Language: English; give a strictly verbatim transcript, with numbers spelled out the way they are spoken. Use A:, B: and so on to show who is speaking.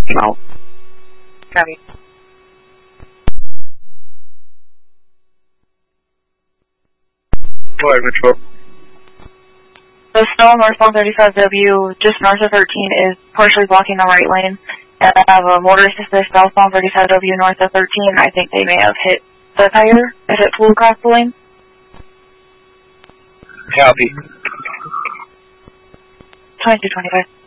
A: out.
B: Copy.
C: Go ahead, Metro.
B: So still northbound thirty-five W, just north of thirteen, is partially blocking the right lane. And I have a motor assisted southbound thirty-five W north of thirteen. I think they may have hit the tire if it flew across the lane.
C: Copy.
B: twenty-two twenty-five.